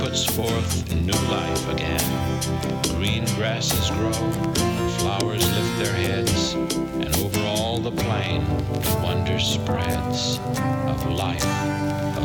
puts forth new life again. Green grasses grow, flowers lift their heads, and over all the plain